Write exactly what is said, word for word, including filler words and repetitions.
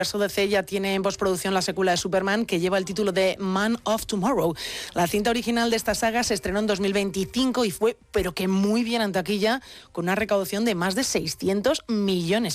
universo D C ya tiene en postproducción la secuela de Superman, que lleva el título de Man of Tomorrow. La cinta original de esta saga se estrenó en dos mil veinticinco y fue, pero que muy bien en taquilla, con una recaudación de más de seiscientos millones.